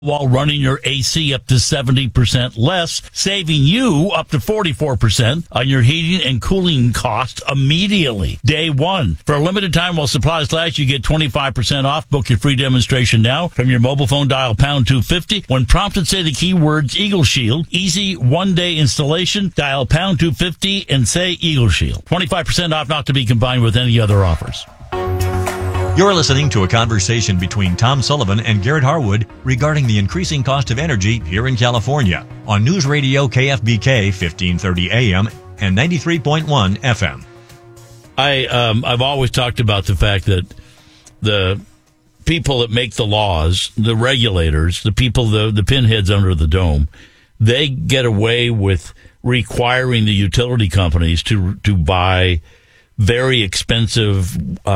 while running your AC up to 70% less, saving you up to 44% on your heating and cooling costs immediately. Day one. For a limited time while supplies last, you get 25% off. Book your free demonstration now from your mobile phone. Dial pound 250. When prompted, say the keywords Eagle Shield. Easy one-day installation. Dial pound 250 and say Eagle Shield. 25% off, not to be combined with any other offers. You're listening to a conversation between Tom Sullivan and Garrett Harwood regarding the increasing cost of energy here in California on News Radio KFBK 1530 AM and 93.1 FM. I've always talked about the fact that the people that make the laws, the regulators, the people, the pinheads under the dome, they get away with requiring the utility companies to buy very expensive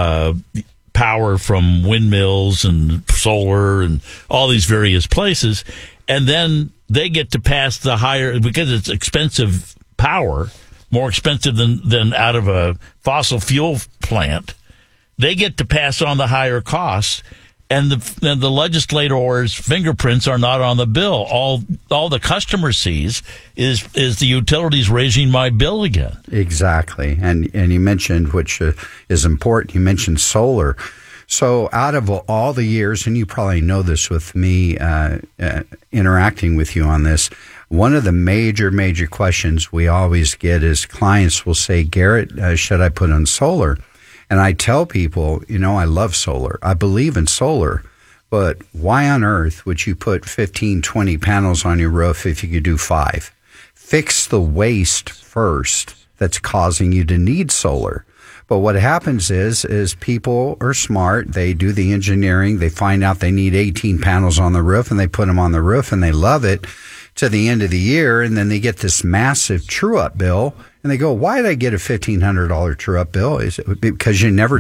power from windmills and solar and all these various places, and then they get to pass the higher, because it's expensive power, more expensive than out of a fossil fuel plant. They get to pass on the higher costs, and the legislators' fingerprints are not on the bill. All the customer sees is the utilities raising my bill again. Exactly, and you mentioned, which is important, you mentioned solar. So out of all the years, and you probably know this with me interacting with you on this, one of the major questions we always get is clients will say, Garrett, should I put on solar? And I tell people, I love solar. I believe in solar. But why on earth would you put 15, 20 panels on your roof if you could do 5? Fix the waste first that's causing you to need solar. But what happens is people are smart. They do the engineering. They find out they need 18 panels on the roof, and they put them on the roof, and they love it to the end of the year. And then they get this massive true-up bill, and they go, why did I get a $1,500 true-up bill? Is it because you never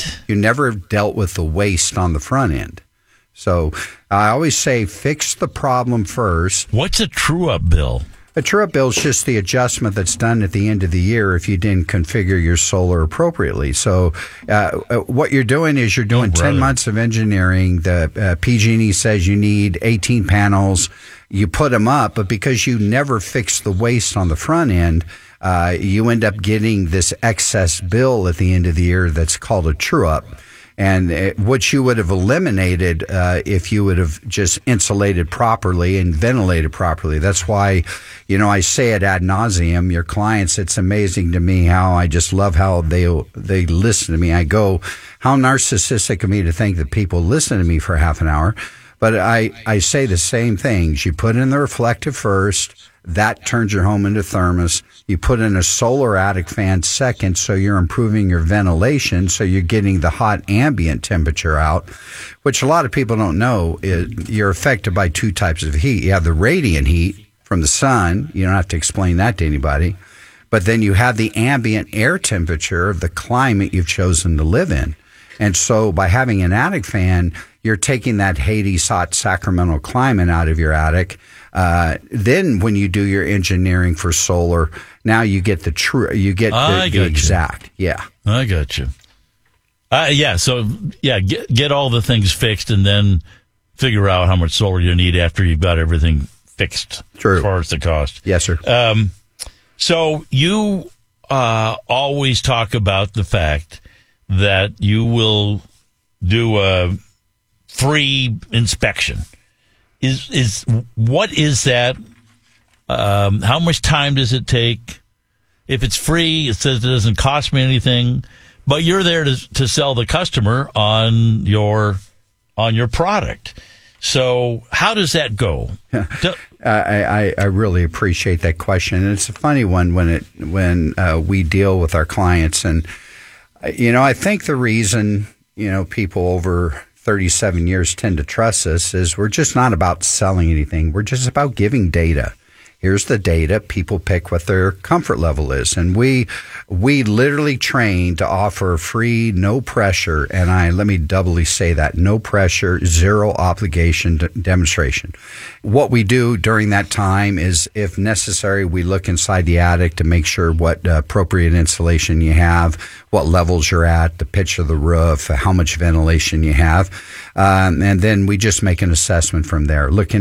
dealt with the waste on the front end. So I always say fix the problem first. What's a true-up bill? A true-up bill is just the adjustment that's done at the end of the year if you didn't configure your solar appropriately. So what you're doing is you're doing 10 months of engineering. The PG&E says you need 18 panels. You put them up, but because you never fix the waste on the front end, you end up getting this excess bill at the end of the year that's called a true-up. And what you would have eliminated if you would have just insulated properly and ventilated properly. That's why, I say it ad nauseum. Your clients, it's amazing to me how I just love how they listen to me. I go, how narcissistic of me to think that people listen to me for half an hour. But I say the same things. You put in the reflective first. That turns your home into thermos. You put in a solar attic fan second, so you're improving your ventilation, so you're getting the hot ambient temperature out, which a lot of people don't know. You're affected by 2 types of heat. You have the radiant heat from the sun. You don't have to explain that to anybody. But then you have the ambient air temperature of the climate you've chosen to live in. And so by having an attic fan, you're taking that Hades hot Sacramento climate out of your attic. Then when you do your engineering for solar, now you get the exact. Yeah. I got you. Get all the things fixed and then figure out how much solar you need after you've got everything fixed. True. As far as the cost. Yes, sir. So you always talk about the fact that you will do a free inspection. What is that? How much time does it take? If it's free, it says it doesn't cost me anything, but you're there to sell the customer on your product. So how does that go? I really appreciate that question, and it's a funny one when we deal with our clients. And I think the reason people over 37 years tend to trust us is we're just not about selling anything. We're just about giving data. Here's the data. People pick what their comfort level is. And we literally train to offer free, no pressure, and let me doubly say that, no pressure, zero obligation demonstration. What we do during that time is, if necessary, we look inside the attic to make sure what appropriate insulation you have, what levels you're at, the pitch of the roof, how much ventilation you have. And then we just make an assessment from there. Looking